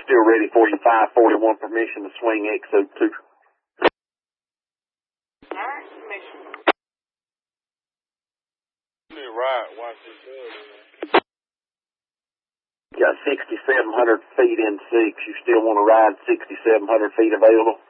still ready for you. 541 permission to swing XO2. Alright, permission. Right, watch this good. Got 6,700 feet in 6. You still want to ride 6,700 feet available?